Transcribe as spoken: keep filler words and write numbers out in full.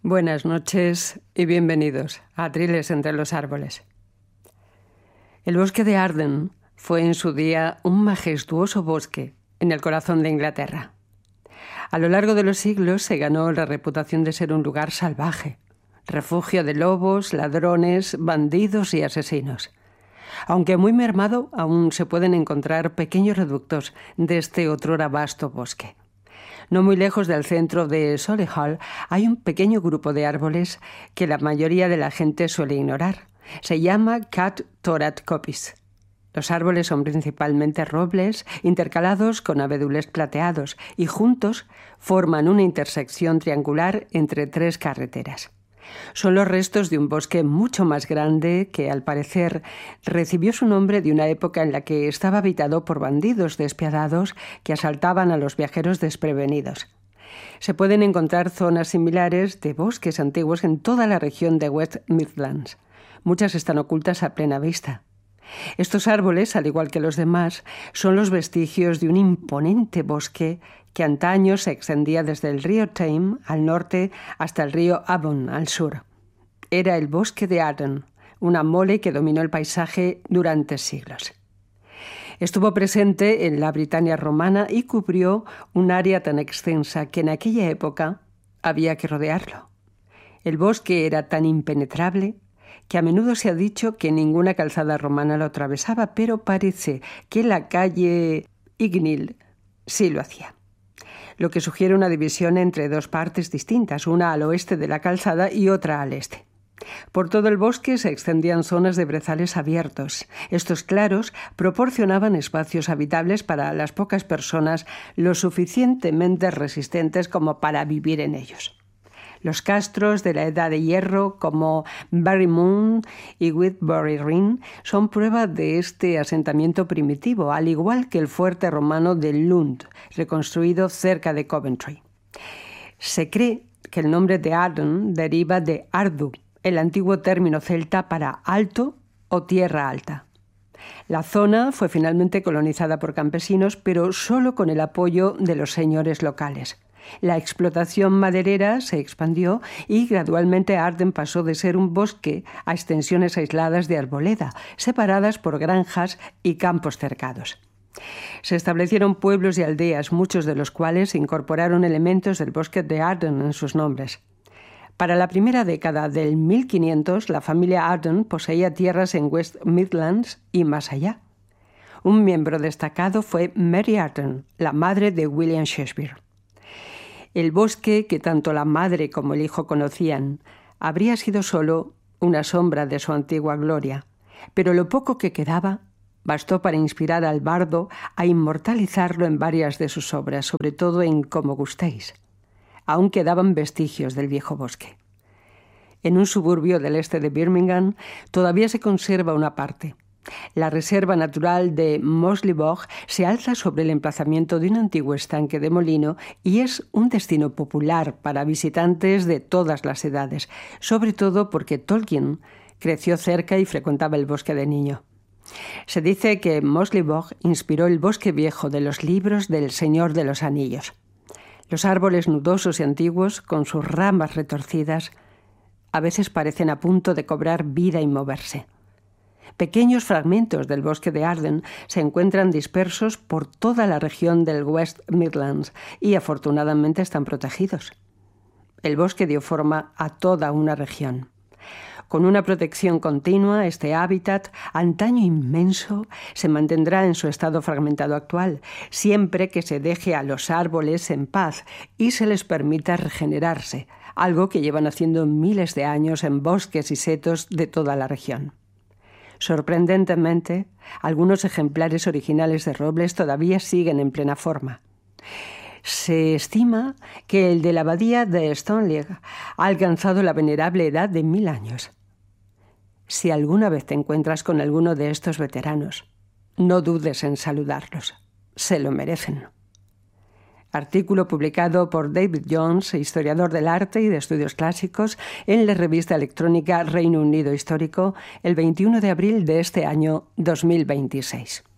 Buenas noches y bienvenidos a Atriles entre los árboles. El bosque de Arden fue en su día un majestuoso bosque en el corazón de Inglaterra. A lo largo de los siglos se ganó la reputación de ser un lugar salvaje, refugio de lobos, ladrones, bandidos y asesinos. Aunque muy mermado, aún se pueden encontrar pequeños reductos de este otrora vasto bosque. No muy lejos del centro de Solihull hay un pequeño grupo de árboles que la mayoría de la gente suele ignorar. Se llama Cat Torat Coppice. Los árboles son principalmente robles intercalados con abedules plateados y juntos forman una intersección triangular entre tres carreteras. Son los restos de un bosque mucho más grande que, al parecer, recibió su nombre de una época en la que estaba habitado por bandidos despiadados que asaltaban a los viajeros desprevenidos. Se pueden encontrar zonas similares de bosques antiguos en toda la región de West Midlands. Muchas están ocultas a plena vista. Estos árboles, al igual que los demás, son los vestigios de un imponente bosque que antaño se extendía desde el río Tame al norte hasta el río Avon al sur. Era el bosque de Arden, una mole que dominó el paisaje durante siglos. Estuvo presente en la Britania romana y cubrió un área tan extensa que en aquella época había que rodearlo. El bosque era tan impenetrable que a menudo se ha dicho que ninguna calzada romana lo atravesaba, pero parece que la calle Ignil sí lo hacía, lo que sugiere una división entre dos partes distintas, una al oeste de la calzada y otra al este. Por todo el bosque se extendían zonas de brezales abiertos. Estos claros proporcionaban espacios habitables para las pocas personas lo suficientemente resistentes como para vivir en ellos. Los castros de la Edad de Hierro, como Barrymoon y Whitbury Ring, son prueba de este asentamiento primitivo, al igual que el fuerte romano de Lund, reconstruido cerca de Coventry. Se cree que el nombre de Arden deriva de Ardu, el antiguo término celta para alto o tierra alta. La zona fue finalmente colonizada por campesinos, pero solo con el apoyo de los señores locales. La explotación maderera se expandió y gradualmente Arden pasó de ser un bosque a extensiones aisladas de arboleda, separadas por granjas y campos cercados. Se establecieron pueblos y aldeas, muchos de los cuales incorporaron elementos del bosque de Arden en sus nombres. Para la primera década del mil quinientos, la familia Arden poseía tierras en West Midlands y más allá. Un miembro destacado fue Mary Arden, la madre de William Shakespeare. El bosque, que tanto la madre como el hijo conocían, habría sido solo una sombra de su antigua gloria, pero lo poco que quedaba bastó para inspirar al bardo a inmortalizarlo en varias de sus obras, sobre todo en Como gustéis. Aún quedaban vestigios del viejo bosque. En un suburbio del este de Birmingham todavía se conserva una parte. La reserva natural de Moseley Bog se alza sobre el emplazamiento de un antiguo estanque de molino y es un destino popular para visitantes de todas las edades, sobre todo porque Tolkien creció cerca y frecuentaba el bosque de niño. Se dice que Moseley Bog inspiró el bosque viejo de los libros del Señor de los Anillos. Los árboles nudosos y antiguos, con sus ramas retorcidas, a veces parecen a punto de cobrar vida y moverse. Pequeños fragmentos del bosque de Arden se encuentran dispersos por toda la región del West Midlands y afortunadamente están protegidos. El bosque dio forma a toda una región. Con una protección continua, este hábitat, antaño inmenso, se mantendrá en su estado fragmentado actual, siempre que se deje a los árboles en paz y se les permita regenerarse, algo que llevan haciendo miles de años en bosques y setos de toda la región. Sorprendentemente, algunos ejemplares originales de robles todavía siguen en plena forma. Se estima que el de la abadía de Stoneleigh ha alcanzado la venerable edad de mil años. Si alguna vez te encuentras con alguno de estos veteranos, no dudes en saludarlos. Se lo merecen. Artículo publicado por David Jones, historiador del arte y de estudios clásicos, en la revista electrónica Reino Unido Histórico, el veintiuno de abril de este año dos mil veintiséis.